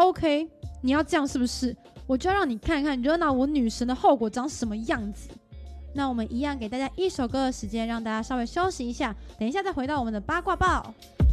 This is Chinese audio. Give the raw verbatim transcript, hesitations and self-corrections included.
OK， 你要这样是不是？我就要让你看看惹恼我女神的后果长什么样子。那我们一样给大家一首歌的时间，让大家稍微休息一下，等一下再回到我们的八卦报。